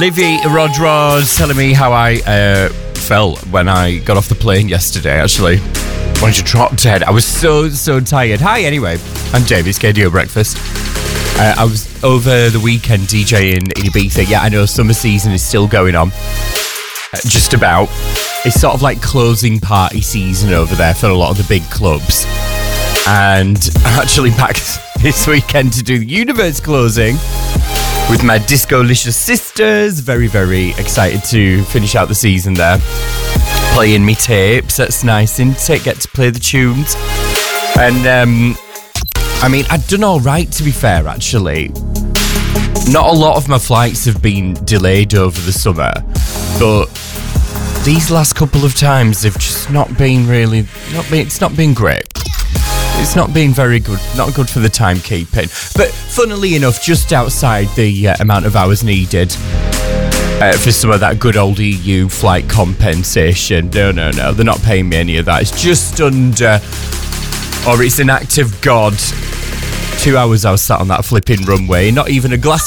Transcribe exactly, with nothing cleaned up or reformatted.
Livy Rodrod telling me how I uh, felt when I got off the plane yesterday, actually. Wanted to drop dead. I was so, so tired. Hi, anyway. I'm Davies, K D O Breakfast. Uh, I was over the weekend DJing in Ibiza. Yeah, I know summer season is still going on. Uh, just about. It's sort of like closing party season over there for a lot of the big clubs. And I'm actually back this weekend to do the Universe closing with my Disco-licious sisters. Very, very excited to finish out the season there. Playing me tapes. That's nice, isn't it? Get to play the tunes. And, um... I mean, I've done all right, to be fair, actually. Not a lot of my flights have been delayed over the summer, but these last couple of times they've just not been really... Not been, it's not been great. It's not been very good, not good for the timekeeping. But funnily enough, just outside the uh, amount of hours needed uh, for some of that good old E U flight compensation. No, no, no, they're not paying me any of that. It's just under, or it's an act of God. Two hours I was sat on that flipping runway, not even a glass